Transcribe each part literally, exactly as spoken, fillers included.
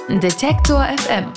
Detektor F M.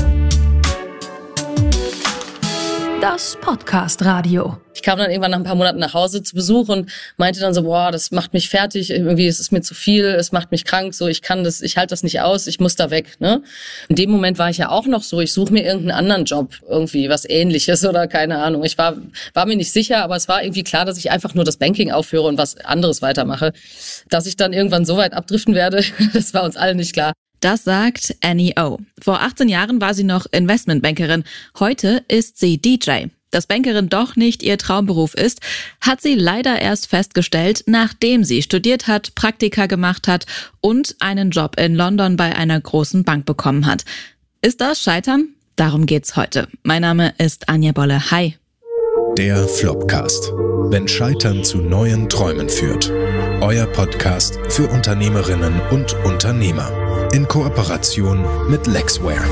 Das Podcast-Radio. Ich kam dann irgendwann nach ein paar Monaten nach Hause zu Besuch und meinte dann so, boah, das macht mich fertig, irgendwie, es ist mir zu viel, es macht mich krank, so, ich kann das, ich halte das nicht aus, ich muss da weg, ne? In dem Moment war ich ja auch noch so, ich suche mir irgendeinen anderen Job, irgendwie was Ähnliches oder keine Ahnung. Ich war, war mir nicht sicher, aber es war irgendwie klar, dass ich einfach nur das Banking aufhöre und was anderes weitermache. Dass ich dann irgendwann so weit abdriften werde, das war uns allen nicht klar. Das sagt Annie O. Vor achtzehn Jahren war sie noch Investmentbankerin. Heute ist sie D J. Dass Bankerin doch nicht ihr Traumberuf ist, hat sie leider erst festgestellt, nachdem sie studiert hat, Praktika gemacht hat und einen Job in London bei einer großen Bank bekommen hat. Ist das Scheitern? Darum geht's heute. Mein Name ist Anja Bolle. Hi. Der Flopcast. Wenn Scheitern zu neuen Träumen führt. Euer Podcast für Unternehmerinnen und Unternehmer. In Kooperation mit Lexware.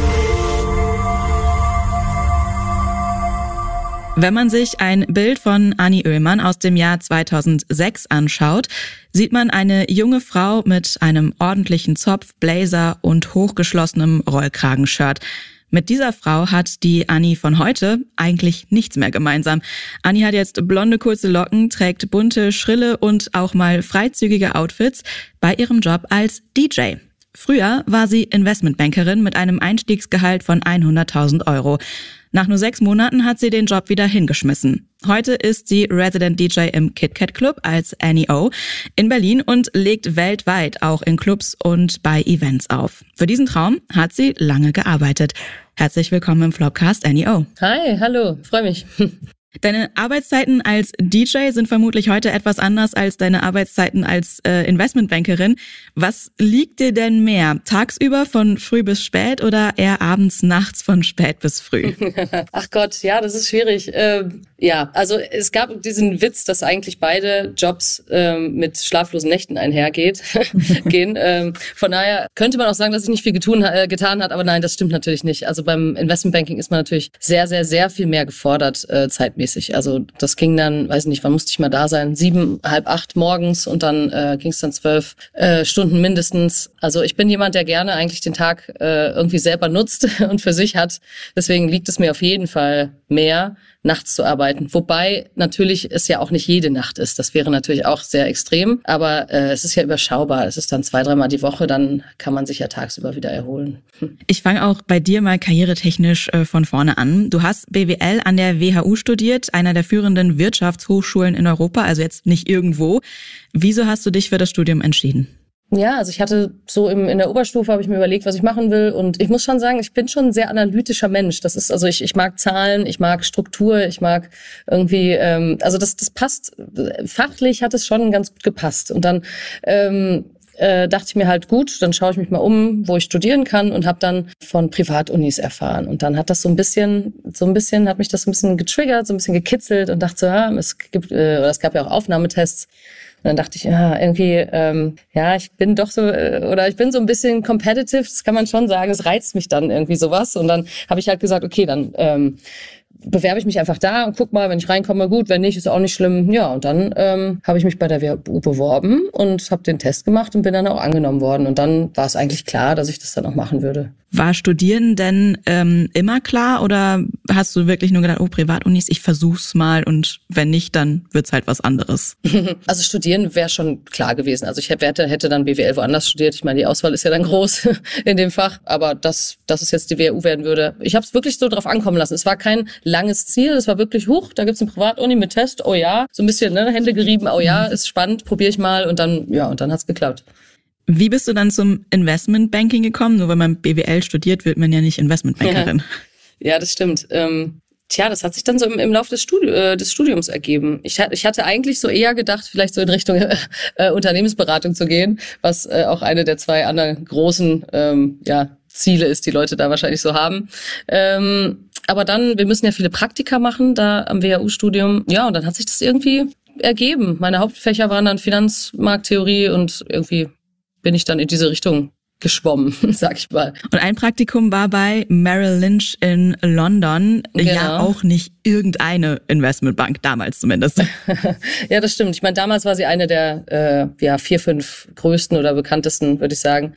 Wenn man sich ein Bild von Annie Oehlmann aus dem Jahr zweitausendsechs anschaut, sieht man eine junge Frau mit einem ordentlichen Zopf, Blazer und hochgeschlossenem Rollkragenshirt. Mit dieser Frau hat die Annie von heute eigentlich nichts mehr gemeinsam. Annie hat jetzt blonde, kurze Locken, trägt bunte, schrille und auch mal freizügige Outfits bei ihrem Job als D J. Früher war sie Investmentbankerin mit einem Einstiegsgehalt von hunderttausend Euro. Nach nur sechs Monaten hat sie den Job wieder hingeschmissen. Heute ist sie Resident D J im KitKat Club als Annie O in Berlin und legt weltweit auch in Clubs und bei Events auf. Für diesen Traum hat sie lange gearbeitet. Herzlich willkommen im Flopcast, Annie O. Hi, hallo, freue mich. Deine Arbeitszeiten als D J sind vermutlich heute etwas anders als deine Arbeitszeiten als äh, Investmentbankerin. Was liegt dir denn mehr? Tagsüber von früh bis spät oder eher abends, nachts von spät bis früh? Ach Gott, ja, das ist schwierig. Ähm, ja, also es gab diesen Witz, dass eigentlich beide Jobs ähm, mit schlaflosen Nächten einhergeht. gehen. Ähm, von daher könnte man auch sagen, dass ich nicht viel getun, äh, getan hat, aber nein, das stimmt natürlich nicht. Also beim Investmentbanking ist man natürlich sehr, sehr, sehr viel mehr gefordert, äh, zeitmäßig. Also das ging dann, weiß nicht, wann musste ich mal da sein? Sieben, halb acht morgens und dann äh, ging es dann zwölf äh, Stunden mindestens. Also ich bin jemand, der gerne eigentlich den Tag äh, irgendwie selber nutzt und für sich hat. Deswegen liegt es mir auf jeden Fall mehr, nachts zu arbeiten. Wobei natürlich es ja auch nicht jede Nacht ist. Das wäre natürlich auch sehr extrem. Aber äh, es ist ja überschaubar. Es ist dann zwei, dreimal die Woche. Dann kann man sich ja tagsüber wieder erholen. Hm. Ich fange auch bei dir mal karrieretechnisch äh, von vorne an. Du hast B W L an der W H U studiert, einer der führenden Wirtschaftshochschulen in Europa. Also jetzt nicht irgendwo. Wieso hast du dich für das Studium entschieden? Ja, also ich hatte so im, in der Oberstufe habe ich mir überlegt, was ich machen will. Und ich muss schon sagen, ich bin schon ein sehr analytischer Mensch. Das ist, also ich, ich mag Zahlen, ich mag Struktur, ich mag irgendwie, ähm, also das, das passt, fachlich hat es schon ganz gut gepasst. Und dann ähm, äh, dachte ich mir halt, gut, dann schaue ich mich mal um, wo ich studieren kann und habe dann von Privatunis erfahren. Und dann hat das so ein bisschen, so ein bisschen, hat mich das so ein bisschen getriggert, so ein bisschen gekitzelt und dachte so, ja, es gibt, äh, oder es gab ja auch Aufnahmetests. Und dann dachte ich, ja, irgendwie, ähm, ja, ich bin doch so, äh, oder ich bin so ein bisschen competitive, das kann man schon sagen, es reizt mich dann irgendwie sowas. Und dann habe ich halt gesagt, okay, dann ähm, bewerbe ich mich einfach da und guck mal, wenn ich reinkomme, gut, wenn nicht, ist auch nicht schlimm. Ja, und dann ähm, habe ich mich bei der W H U beworben und habe den Test gemacht und bin dann auch angenommen worden. Und dann war es eigentlich klar, dass ich das dann auch machen würde. War Studieren denn ähm, immer klar oder hast du wirklich nur gedacht, oh, Privatunis, ich versuch's mal und wenn nicht, dann wird's halt was anderes? Also Studieren wäre schon klar gewesen. Also ich hätte, hätte dann B W L woanders studiert. Ich meine, die Auswahl ist ja dann groß in dem Fach, aber dass, dass es jetzt die W H U werden würde, ich habe es wirklich so drauf ankommen lassen. Es war kein langes Ziel, es war wirklich, huch, da gibt's eine Privatuni mit Test, oh ja, so ein bisschen ne, Hände gerieben, oh ja, ist spannend, probiere ich mal und dann, ja, und dann hat's geklappt. Wie bist du dann zum Investmentbanking gekommen? Nur wenn man B W L studiert, wird man ja nicht Investmentbankerin. Ja, ja das stimmt. Ähm, tja, das hat sich dann so im, im Laufe des, Studi- äh, des Studiums ergeben. Ich, ich hatte eigentlich so eher gedacht, vielleicht so in Richtung äh, Unternehmensberatung zu gehen, was äh, auch eine der zwei anderen großen ähm, ja, Ziele ist, die Leute da wahrscheinlich so haben. Ähm, aber dann, wir müssen ja viele Praktika machen da am W H U-Studium. Ja, und dann hat sich das irgendwie ergeben. Meine Hauptfächer waren dann Finanzmarkttheorie und irgendwie bin ich dann in diese Richtung geschwommen, sag ich mal. Und ein Praktikum war bei Merrill Lynch in London. Genau. Ja, auch nicht irgendeine Investmentbank, damals zumindest. Ja, das stimmt. Ich meine, damals war sie eine der äh, ja, vier, fünf größten oder bekanntesten, würde ich sagen.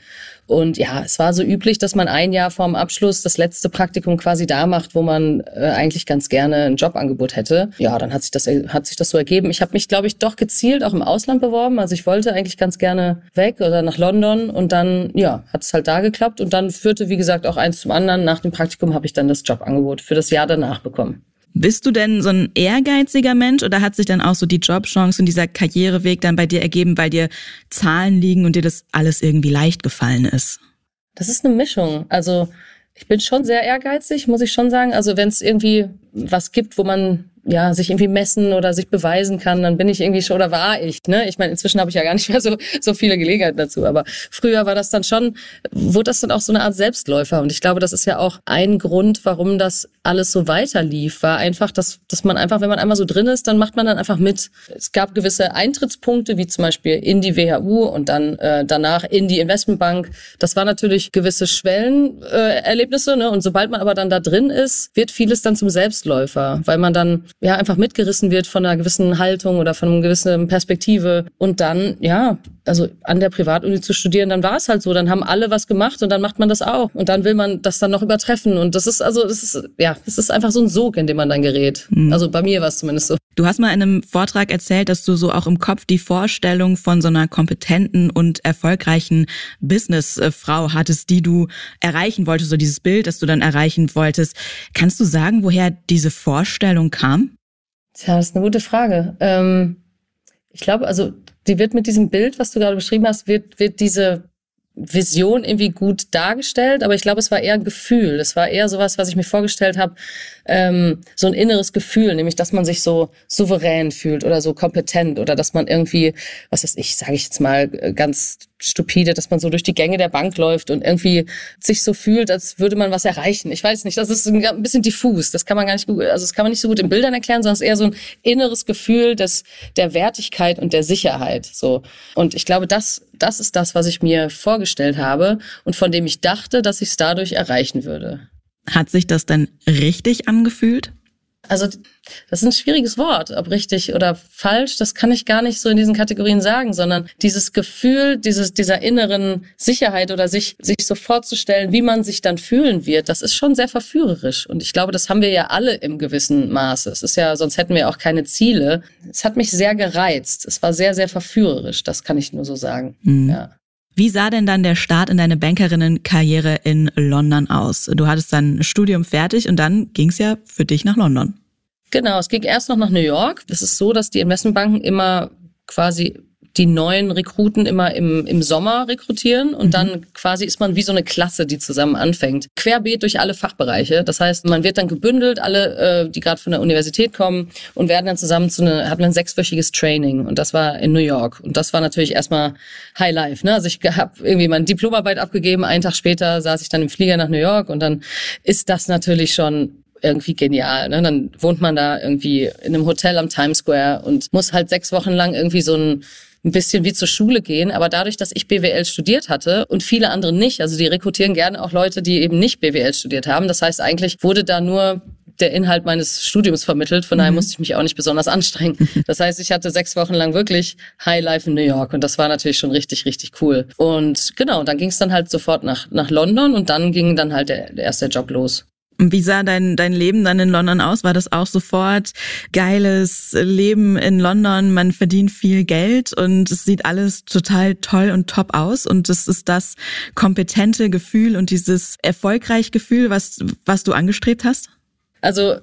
Und ja, es war so üblich, dass man ein Jahr vorm Abschluss das letzte Praktikum quasi da macht, wo man äh, eigentlich ganz gerne ein Jobangebot hätte. Ja, dann hat sich das, hat sich das so ergeben. Ich habe mich, glaube ich, doch gezielt auch im Ausland beworben. Also ich wollte eigentlich ganz gerne weg oder nach London und dann, ja, hat es halt da geklappt. Und dann führte, wie gesagt, auch eins zum anderen. Nach dem Praktikum habe ich dann das Jobangebot für das Jahr danach bekommen. Bist du denn so ein ehrgeiziger Mensch oder hat sich dann auch so die Jobchance und dieser Karriereweg dann bei dir ergeben, weil dir Zahlen liegen und dir das alles irgendwie leicht gefallen ist? Das ist eine Mischung. Also ich bin schon sehr ehrgeizig, muss ich schon sagen. Also wenn es irgendwie was gibt, wo man ja sich irgendwie messen oder sich beweisen kann, dann bin ich irgendwie schon, oder war ich, ne? Ich meine, inzwischen habe ich ja gar nicht mehr so so viele Gelegenheiten dazu, aber früher war das dann schon, wurde das dann auch so eine Art Selbstläufer und ich glaube, das ist ja auch ein Grund, warum das alles so weiter lief, war einfach, dass dass man einfach, wenn man einmal so drin ist, dann macht man dann einfach mit. Es gab gewisse Eintrittspunkte, wie zum Beispiel in die W H U und dann äh, danach in die Investmentbank. Das war natürlich gewisse Schwellenerlebnisse, äh, ne? Und sobald man aber dann da drin ist, wird vieles dann zum Selbstläufer, weil man dann ja einfach mitgerissen wird von einer gewissen Haltung oder von einer gewissen Perspektive. Und dann, ja, also an der Privatuni zu studieren, dann war es halt so. Dann haben alle was gemacht und dann macht man das auch. Und dann will man das dann noch übertreffen. Und das ist also, das ist, ja, das ist einfach so ein Sog, in dem man dann gerät. Mhm. Also bei mir war es zumindest so. Du hast mal in einem Vortrag erzählt, dass du so auch im Kopf die Vorstellung von so einer kompetenten und erfolgreichen Businessfrau hattest, die du erreichen wolltest, so dieses Bild, das du dann erreichen wolltest. Kannst du sagen, woher diese Vorstellung kam? Tja, das ist eine gute Frage. Ähm, ich glaube, also die wird mit diesem Bild, was du gerade beschrieben hast, wird wird diese Vision irgendwie gut dargestellt, aber ich glaube, es war eher ein Gefühl. Es war eher sowas, was ich mir vorgestellt habe, ähm, so ein inneres Gefühl, nämlich, dass man sich so souverän fühlt oder so kompetent oder dass man irgendwie, was weiß ich, sage ich jetzt mal ganz stupide, dass man so durch die Gänge der Bank läuft und irgendwie sich so fühlt, als würde man was erreichen. Ich weiß nicht, das ist ein bisschen diffus. Das kann man gar nicht gut, also das kann man nicht so gut in Bildern erklären, sondern es ist eher so ein inneres Gefühl des der Wertigkeit und der Sicherheit. So. Und ich glaube, das das ist das, was ich mir vorgestellt habe und von dem ich dachte, dass ich es dadurch erreichen würde. Hat sich das denn richtig angefühlt? Also das ist ein schwieriges Wort, ob richtig oder falsch, das kann ich gar nicht so in diesen Kategorien sagen, sondern dieses Gefühl, dieses dieser inneren Sicherheit oder sich sich so vorzustellen, wie man sich dann fühlen wird, das ist schon sehr verführerisch. Und ich glaube, das haben wir ja alle im gewissen Maße. Es ist ja, sonst hätten wir auch keine Ziele. Es hat mich sehr gereizt. Es war sehr, sehr verführerisch, das kann ich nur so sagen. Mhm. Ja. Wie sah denn dann der Start in deine Bankerinnenkarriere in London aus? Du hattest dein Studium fertig und dann ging's ja für dich nach London. Genau, es ging erst noch nach New York. Es ist so, dass die Investmentbanken immer quasi die neuen Rekruten immer im, im Sommer rekrutieren und mhm. dann quasi ist man wie so eine Klasse, die zusammen anfängt. Querbeet durch alle Fachbereiche. Das heißt, man wird dann gebündelt, alle, äh, die gerade von der Universität kommen und werden dann zusammen zu einer, hat man ein sechswöchiges Training und das war in New York. Und das war natürlich erstmal High Life, ne? Also ich habe irgendwie meine Diplomarbeit abgegeben, einen Tag später saß ich dann im Flieger nach New York und dann ist das natürlich schon irgendwie genial, ne? Dann wohnt man da irgendwie in einem Hotel am Times Square und muss halt sechs Wochen lang irgendwie so ein ein bisschen wie zur Schule gehen, aber dadurch, dass ich B W L studiert hatte und viele andere nicht, also die rekrutieren gerne auch Leute, die eben nicht B W L studiert haben. Das heißt, eigentlich wurde da nur der Inhalt meines Studiums vermittelt, von daher mhm. musste ich mich auch nicht besonders anstrengen. Das heißt, ich hatte sechs Wochen lang wirklich High Life in New York und das war natürlich schon richtig, richtig cool. Und genau, dann ging es dann halt sofort nach nach London und dann ging dann halt der, der erste Job los. Wie sah dein dein Leben dann in London aus? War das auch sofort geiles Leben in London? Man verdient viel Geld und es sieht alles total toll und top aus und das ist das kompetente Gefühl und dieses erfolgreiche Gefühl, was was du angestrebt hast? Also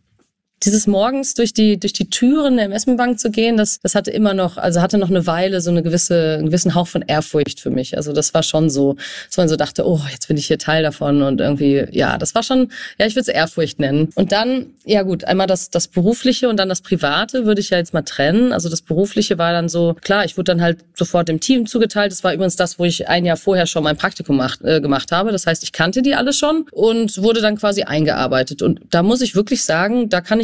dieses morgens durch die durch die Türen der Investmentbank zu gehen, das das hatte immer noch, also hatte noch eine Weile so eine gewisse einen gewissen Hauch von Ehrfurcht für mich. Also das war schon so, dass man so dachte, oh, jetzt bin ich hier Teil davon und irgendwie, ja, das war schon, ja, ich würde es Ehrfurcht nennen. Und dann, ja gut, einmal das das Berufliche und dann das Private würde ich ja jetzt mal trennen. Also das Berufliche war dann so, klar, ich wurde dann halt sofort dem Team zugeteilt. Das war übrigens das, wo ich ein Jahr vorher schon mein Praktikum macht, äh, gemacht habe. Das heißt, ich kannte die alle schon und wurde dann quasi eingearbeitet. Und da muss ich wirklich sagen, da kann ich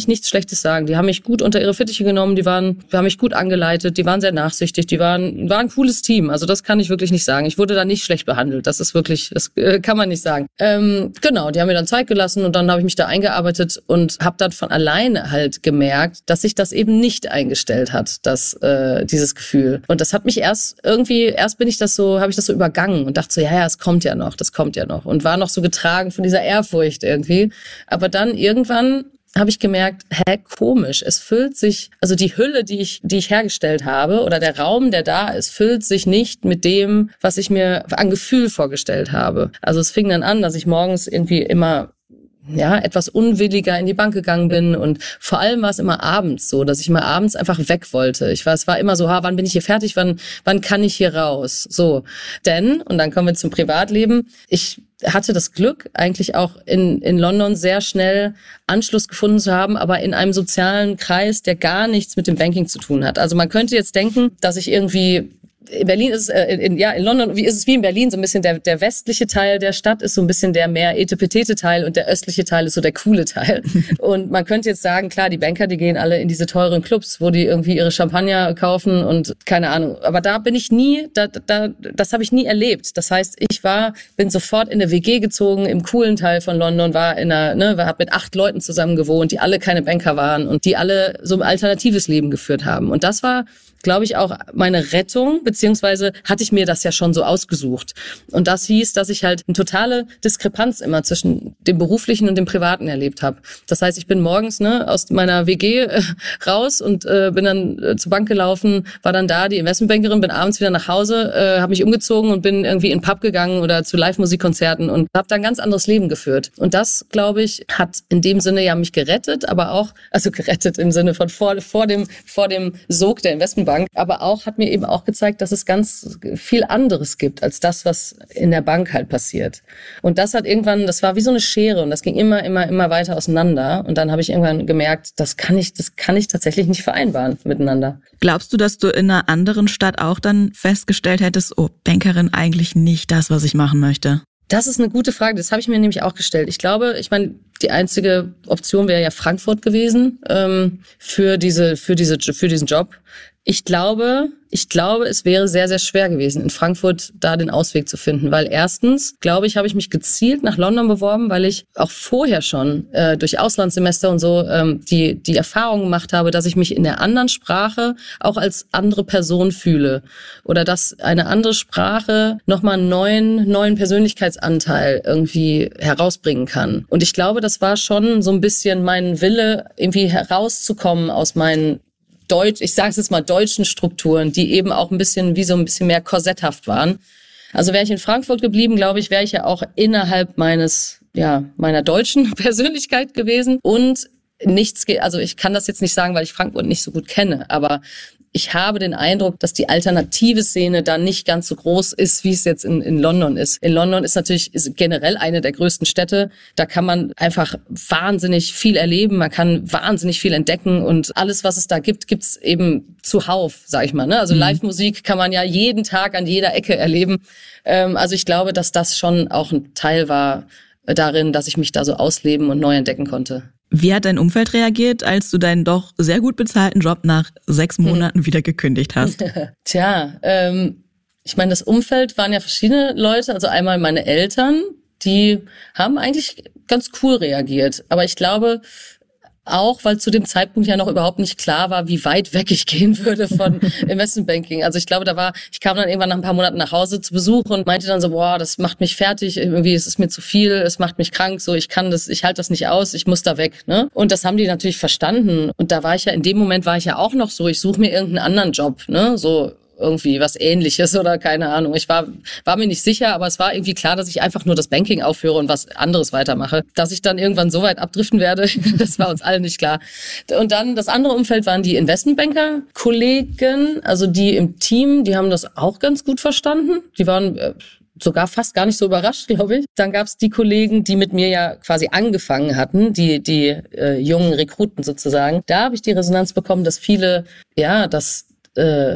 ich nichts Schlechtes sagen. Die haben mich gut unter ihre Fittiche genommen, die waren, die haben mich gut angeleitet, die waren sehr nachsichtig, die waren, war ein cooles Team. Also das kann ich wirklich nicht sagen. Ich wurde da nicht schlecht behandelt. Das ist wirklich, das äh, kann man nicht sagen. Ähm, genau, die haben mir dann Zeit gelassen und dann habe ich mich da eingearbeitet und habe dann von alleine halt gemerkt, dass sich das eben nicht eingestellt hat, das, äh, dieses Gefühl. Und das hat mich erst irgendwie, erst bin ich das so, habe ich das so übergangen und dachte so, ja, ja, es kommt ja noch, das kommt ja noch. Und war noch so getragen von dieser Ehrfurcht irgendwie. Aber dann irgendwann habe ich gemerkt, hä, komisch, es füllt sich, also die Hülle, die ich, die ich hergestellt habe oder der Raum, der da ist, füllt sich nicht mit dem, was ich mir an Gefühl vorgestellt habe. Also es fing dann an, dass ich morgens irgendwie immer ja, etwas unwilliger in die Bank gegangen bin und vor allem war es immer abends so, dass ich mal abends einfach weg wollte. Ich war, es war immer so, ha, wann bin ich hier fertig, wann, wann kann ich hier raus? So, denn, und dann kommen wir zum Privatleben, ich hatte das Glück, eigentlich auch in, in London sehr schnell Anschluss gefunden zu haben, aber in einem sozialen Kreis, der gar nichts mit dem Banking zu tun hat. Also man könnte jetzt denken, dass ich irgendwie in Berlin ist es, äh, in, ja, in London wie ist es wie in Berlin, so ein bisschen der, der westliche Teil der Stadt ist so ein bisschen der mehr etepetete Teil und der östliche Teil ist so der coole Teil. Und man könnte jetzt sagen, klar, die Banker, die gehen alle in diese teuren Clubs, wo die irgendwie ihre Champagner kaufen und keine Ahnung. Aber da bin ich nie, da, da, das habe ich nie erlebt. Das heißt, ich war, bin sofort in eine W G gezogen im coolen Teil von London, war in einer, ne, war, hab mit acht Leuten zusammen gewohnt, die alle keine Banker waren und die alle so ein alternatives Leben geführt haben. Und das war, glaube ich, auch meine Rettung, beziehungsweise hatte ich mir das ja schon so ausgesucht. Und das hieß, dass ich halt eine totale Diskrepanz immer zwischen dem Beruflichen und dem Privaten erlebt habe. Das heißt, ich bin morgens ne aus meiner W G äh, raus und äh, bin dann äh, zur Bank gelaufen, war dann da die Investmentbankerin, bin abends wieder nach Hause, äh, habe mich umgezogen und bin irgendwie in den Pub gegangen oder zu Live-Musikkonzerten und habe da ein ganz anderes Leben geführt. Und das, glaube ich, hat in dem Sinne ja mich gerettet, aber auch, also gerettet im Sinne von vor, vor dem vor dem Sog der Investmentbank, aber auch hat mir eben auch gezeigt, dass es ganz viel anderes gibt als das, was in der Bank halt passiert. Und das hat irgendwann, das war wie so eine Schere und das ging immer, immer, immer weiter auseinander. Und dann habe ich irgendwann gemerkt, das kann ich, das kann ich tatsächlich nicht vereinbaren miteinander. Glaubst du, dass du in einer anderen Stadt auch dann festgestellt hättest, oh, Bankerin eigentlich nicht das, was ich machen möchte? Das ist eine gute Frage, das habe ich mir nämlich auch gestellt. Ich glaube, ich meine, die einzige Option wäre ja Frankfurt gewesen ähm, für diese, für diese, für diesen Job. Ich glaube, ich glaube, es wäre sehr, sehr schwer gewesen, in Frankfurt da den Ausweg zu finden, weil erstens, glaube ich, habe ich mich gezielt nach London beworben, weil ich auch vorher schon äh, durch Auslandssemester und so ähm, die die Erfahrung gemacht habe, dass ich mich in der anderen Sprache auch als andere Person fühle oder dass eine andere Sprache nochmal einen neuen, neuen Persönlichkeitsanteil irgendwie herausbringen kann. Und ich glaube, das war schon so ein bisschen mein Wille, irgendwie herauszukommen aus meinen Deutsch, ich sage es jetzt mal, deutschen Strukturen, die eben auch ein bisschen wie so ein bisschen mehr korsetthaft waren. Also wäre ich in Frankfurt geblieben, glaube ich, wäre ich ja auch innerhalb meines, ja, meiner deutschen Persönlichkeit gewesen und nichts, also ich kann das jetzt nicht sagen, weil ich Frankfurt nicht so gut kenne, aber ich habe den Eindruck, dass die alternative Szene da nicht ganz so groß ist, wie es jetzt in, in London ist. In London ist natürlich ist generell eine der größten Städte. Da kann man einfach wahnsinnig viel erleben. Man kann wahnsinnig viel entdecken und alles, was es da gibt, gibt's eben zuhauf, sag ich mal. Ne? Also mhm. Live-Musik kann man ja jeden Tag an jeder Ecke erleben. Ähm, also ich glaube, dass das schon auch ein Teil war darin, dass ich mich da so ausleben und neu entdecken konnte. Wie hat dein Umfeld reagiert, als du deinen doch sehr gut bezahlten Job nach sechs Monaten hm. wieder gekündigt hast? Tja, ähm, ich meine, das Umfeld waren ja verschiedene Leute. Also einmal meine Eltern, die haben eigentlich ganz cool reagiert. Aber ich glaube auch, weil zu dem Zeitpunkt ja noch überhaupt nicht klar war, wie weit weg ich gehen würde von Investmentbanking. Also ich glaube, da war, ich kam dann irgendwann nach ein paar Monaten nach Hause zu Besuch und meinte dann so, boah, das macht mich fertig, irgendwie es ist mir zu viel, es macht mich krank, so ich kann das, ich halte das nicht aus, ich muss da weg, ne? Und das haben die natürlich verstanden. Und da war ich ja, in dem Moment war ich ja auch noch so, ich suche mir irgendeinen anderen Job, ne? So irgendwie was Ähnliches oder keine Ahnung. Ich war war mir nicht sicher, aber es war irgendwie klar, dass ich einfach nur das Banking aufhöre und was anderes weitermache. Dass ich dann irgendwann so weit abdriften werde, das war uns allen nicht klar. Und dann das andere Umfeld waren die Investmentbanker-Kollegen, also die im Team, die haben das auch ganz gut verstanden. Die waren äh, sogar fast gar nicht so überrascht, glaube ich. Dann gab es die Kollegen, die mit mir ja quasi angefangen hatten, die die äh, jungen Rekruten sozusagen. Da habe ich die Resonanz bekommen, dass viele, ja, dass äh,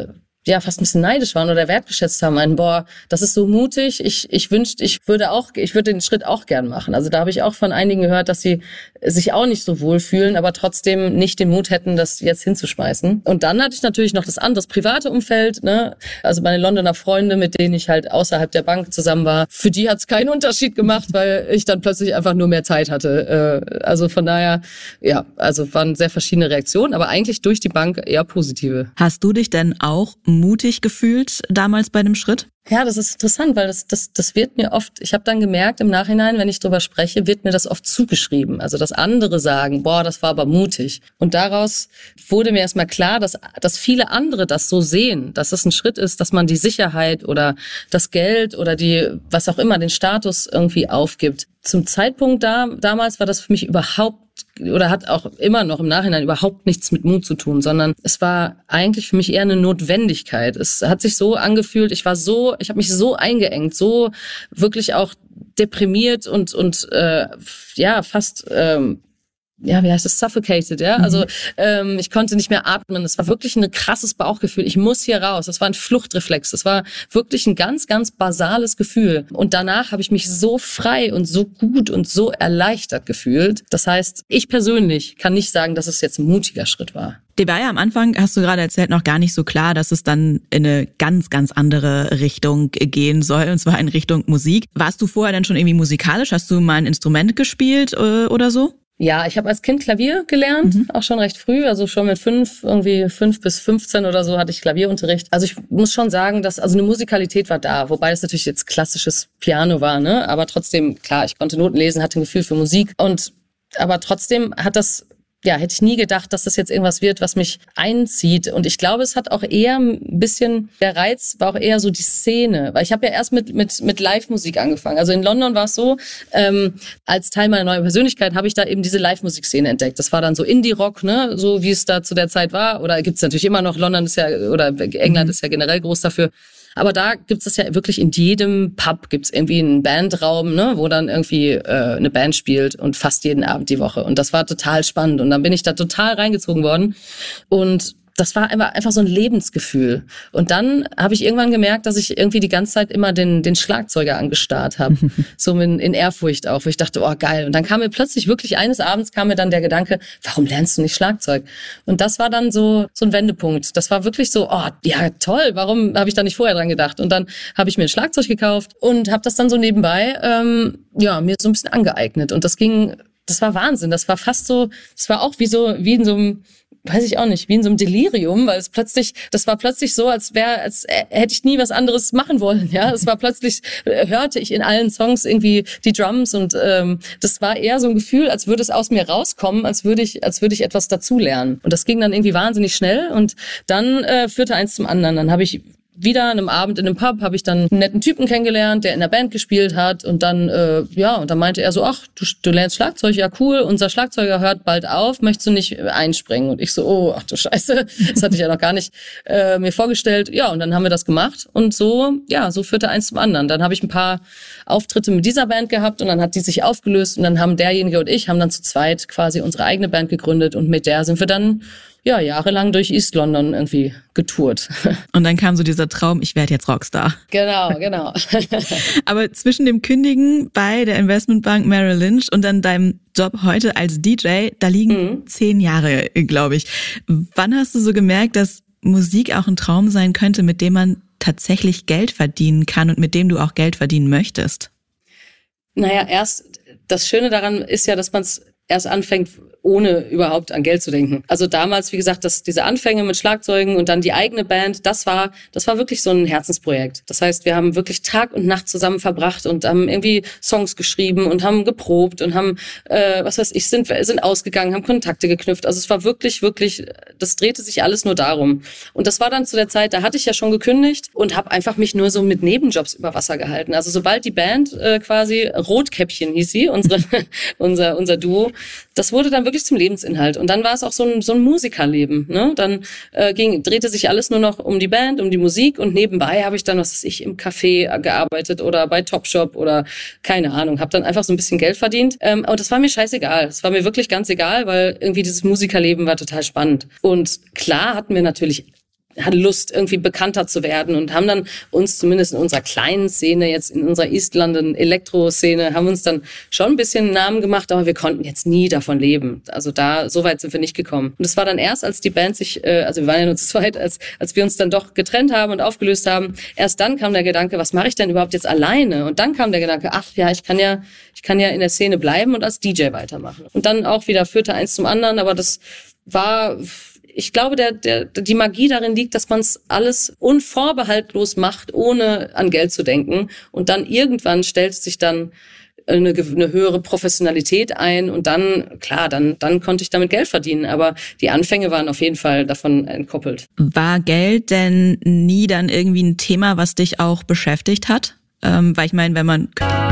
ja fast ein bisschen neidisch waren oder wertgeschätzt haben, meinen, boah, das ist so mutig, ich ich wünschte, ich würde auch, ich würde den Schritt auch gern machen. Also da habe ich auch von einigen gehört, dass sie sich auch nicht so wohl fühlen, aber trotzdem nicht den Mut hätten, das jetzt hinzuschmeißen. Und dann hatte ich natürlich noch das andere, das private Umfeld, ne? Also meine Londoner Freunde, mit denen ich halt außerhalb der Bank zusammen war, für die hat es keinen Unterschied gemacht, weil ich dann plötzlich einfach nur mehr Zeit hatte. Also von daher, ja, also waren sehr verschiedene Reaktionen, aber eigentlich durch die Bank eher positive. Hast du dich denn auch mutig gefühlt damals bei dem Schritt? Ja, das ist interessant, weil das das das wird mir oft, ich habe dann gemerkt im Nachhinein, wenn ich drüber spreche, wird mir das oft zugeschrieben. Also dass andere sagen, boah, das war aber mutig. Und daraus wurde mir erstmal klar, dass dass viele andere das so sehen, dass es ein Schritt ist, dass man die Sicherheit oder das Geld oder die, was auch immer, den Status irgendwie aufgibt. Zum Zeitpunkt da damals war das für mich überhaupt oder hat auch immer noch im Nachhinein überhaupt nichts mit Mut zu tun, sondern es war eigentlich für mich eher eine Notwendigkeit. Es hat sich so angefühlt, ich war so, ich habe mich so eingeengt, so wirklich auch deprimiert und und äh, ja fast ähm, ja, wie heißt das? Suffocated, ja. Mhm. Also ähm, ich konnte nicht mehr atmen. Es war wirklich ein krasses Bauchgefühl. Ich muss hier raus. Das war ein Fluchtreflex. Das war wirklich ein ganz, ganz basales Gefühl. Und danach habe ich mich so frei und so gut und so erleichtert gefühlt. Das heißt, ich persönlich kann nicht sagen, dass es jetzt ein mutiger Schritt war. Dir war ja am Anfang, hast du gerade erzählt, noch gar nicht so klar, dass es dann in eine ganz, ganz andere Richtung gehen soll, und zwar in Richtung Musik. Warst du vorher dann schon irgendwie musikalisch? Hast du mal ein Instrument gespielt äh, oder so? Ja, ich habe als Kind Klavier gelernt, mhm. auch schon recht früh, also schon mit fünf, irgendwie fünf bis fünfzehn oder so hatte ich Klavierunterricht. Also ich muss schon sagen, dass also eine Musikalität war da, wobei es natürlich jetzt klassisches Piano war, ne? Aber trotzdem, klar, ich konnte Noten lesen, hatte ein Gefühl für Musik und aber trotzdem hat das ja, hätte ich nie gedacht, dass das jetzt irgendwas wird, was mich einzieht. Und ich glaube, es hat auch eher ein bisschen, der Reiz war auch eher so die Szene. Weil ich habe ja erst mit mit mit Live-Musik angefangen. Also in London war es so, ähm, als Teil meiner neuen Persönlichkeit habe ich da eben diese Live-Musik-Szene entdeckt. Das war dann so Indie-Rock, ne, so wie es da zu der Zeit war. Oder gibt's natürlich immer noch, London ist ja, oder England ist ja generell groß dafür. Aber da gibt's das ja wirklich in jedem Pub gibt's irgendwie einen Bandraum, ne, wo dann irgendwie äh, eine Band spielt und fast jeden Abend die Woche. Und das war total spannend. Und dann bin ich da total reingezogen worden. Und das war einfach, einfach so ein Lebensgefühl. Und dann habe ich irgendwann gemerkt, dass ich irgendwie die ganze Zeit immer den, den Schlagzeuger angestarrt habe. So in, in Ehrfurcht auch, wo ich dachte, oh geil. Und dann kam mir plötzlich wirklich eines Abends kam mir dann der Gedanke, warum lernst du nicht Schlagzeug? Und das war dann so so ein Wendepunkt. Das war wirklich so, oh ja toll, warum habe ich da nicht vorher dran gedacht? Und dann habe ich mir ein Schlagzeug gekauft und habe das dann so nebenbei ähm, ja mir so ein bisschen angeeignet. Und das ging, das war Wahnsinn. Das war fast so, das war auch wie so wie in so einem, weiß ich auch nicht, wie in so einem Delirium, weil es plötzlich, das war plötzlich so, als wäre, als hätte ich nie was anderes machen wollen, ja. Es war plötzlich, hörte ich in allen Songs irgendwie die Drums und ähm, das war eher so ein Gefühl, als würde es aus mir rauskommen, als würde ich, als würde ich etwas dazulernen. Und das ging dann irgendwie wahnsinnig schnell und dann äh, führte eins zum anderen. Dann habe ich wieder an einem Abend in einem Pub habe ich dann einen netten Typen kennengelernt, der in der Band gespielt hat und dann äh, ja und dann meinte er so, ach du, du lernst Schlagzeug, ja cool, unser Schlagzeuger hört bald auf, möchtest du nicht einspringen? Und ich so, oh ach du Scheiße, das hatte ich ja noch gar nicht äh, mir vorgestellt. Ja und dann haben wir das gemacht und so ja so führte eins zum anderen. Dann habe ich ein paar Auftritte mit dieser Band gehabt und dann hat die sich aufgelöst und dann haben derjenige und ich haben dann zu zweit quasi unsere eigene Band gegründet und mit der sind wir dann ja, jahrelang durch East London irgendwie getourt. Und dann kam so dieser Traum, ich werde jetzt Rockstar. Genau, genau. Aber zwischen dem Kündigen bei der Investmentbank Merrill Lynch und dann deinem Job heute als D J, da liegen mhm. zehn Jahre, glaube ich. Wann hast du so gemerkt, dass Musik auch ein Traum sein könnte, mit dem man tatsächlich Geld verdienen kann und mit dem du auch Geld verdienen möchtest? Naja, erst, das Schöne daran ist ja, dass man es erst anfängt, ohne überhaupt an Geld zu denken. Also damals, wie gesagt, das, diese Anfänge mit Schlagzeugen und dann die eigene Band, das war, das war wirklich so ein Herzensprojekt. Das heißt, wir haben wirklich Tag und Nacht zusammen verbracht und haben irgendwie Songs geschrieben und haben geprobt und haben, äh, was weiß ich, sind, sind ausgegangen, haben Kontakte geknüpft. Also es war wirklich, wirklich, das drehte sich alles nur darum. Und das war dann zu der Zeit, da hatte ich ja schon gekündigt und habe einfach mich nur so mit Nebenjobs über Wasser gehalten. Also sobald die Band äh, quasi, Rotkäppchen hieß sie, unsere, unser, unser Duo, das wurde dann wirklich zum Lebensinhalt. Und dann war es auch so ein, so ein Musikerleben. Ne? Dann äh, ging, drehte sich alles nur noch um die Band, um die Musik und nebenbei habe ich dann, was weiß ich, im Café gearbeitet oder bei Topshop oder keine Ahnung, habe dann einfach so ein bisschen Geld verdient. Ähm, aber das war mir scheißegal. Das war mir wirklich ganz egal, weil irgendwie dieses Musikerleben war total spannend. Und klar hatten wir natürlich hatten Lust, irgendwie bekannter zu werden und haben dann uns zumindest in unserer kleinen Szene, jetzt in unserer East London Elektro-Szene, haben uns dann schon ein bisschen einen Namen gemacht, aber wir konnten jetzt nie davon leben. Also da, so weit sind wir nicht gekommen. Und es war dann erst, als die Band sich, äh, also wir waren ja nur zu zweit, als, als wir uns dann doch getrennt haben und aufgelöst haben, erst dann kam der Gedanke, was mache ich denn überhaupt jetzt alleine? Und dann kam der Gedanke, ach ja, ich kann ja, ich kann ja in der Szene bleiben und als D J weitermachen. Und dann auch wieder führte eins zum anderen, aber das war, ich glaube, der, der, die Magie darin liegt, dass man es alles unvorbehaltlos macht, ohne an Geld zu denken. Und dann irgendwann stellt sich dann eine, eine höhere Professionalität ein und dann, klar, dann, dann konnte ich damit Geld verdienen. Aber die Anfänge waren auf jeden Fall davon entkoppelt. War Geld denn nie dann irgendwie ein Thema, was dich auch beschäftigt hat? Ähm, weil ich meine, wenn man